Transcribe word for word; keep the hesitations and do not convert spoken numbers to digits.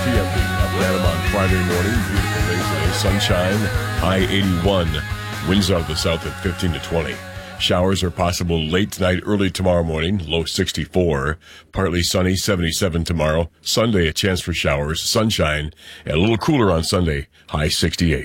T M P up and at 'em on Friday morning. Beautiful day today. Sunshine, high eighty-one. Winds out of the south at fifteen to twenty. Showers are possible late tonight, early tomorrow morning, low sixty-four. Partly sunny, seventy-seven tomorrow. Sunday, a chance for showers, sunshine, and a little cooler on Sunday, high sixty-eight.